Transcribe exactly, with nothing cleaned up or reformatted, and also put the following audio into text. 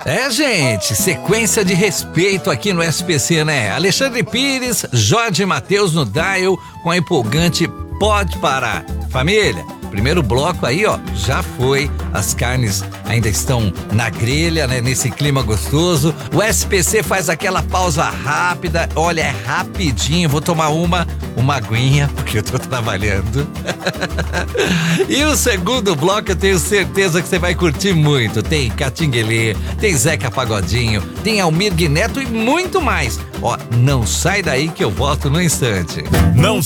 É, gente, sequência de respeito aqui no S P C, né? Alexandre Pires, Jorge Mateus no dial com a empolgante Pode Parar. Família, primeiro bloco aí, ó, já foi. As carnes ainda estão na grelha, né? Nesse clima gostoso. O S P C faz aquela pausa rápida. Olha, é rapidinho. Vou tomar uma, uma aguinha, porque eu tô trabalhando. E o segundo bloco eu tenho certeza que você vai curtir muito. Tem Catinguelê, tem Zeca Pagodinho, tem Almir Neto e muito mais. Ó, não sai daí que eu volto no instante. Não